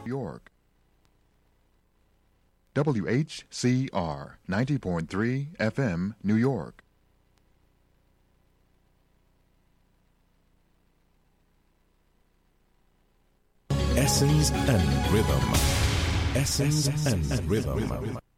York. WHCR 90.3 FM, New York. Essence and Rhythm. Essence and Rhythm.